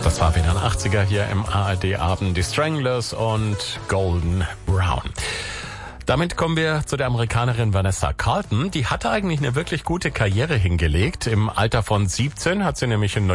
Das war wieder ein 80er hier im ARD-Abend. Die Stranglers und Golden Brown. Damit kommen wir zu der Amerikanerin Vanessa Carlton. Die hatte eigentlich eine wirklich gute Karriere hingelegt. Im Alter von 17 hat sie nämlich in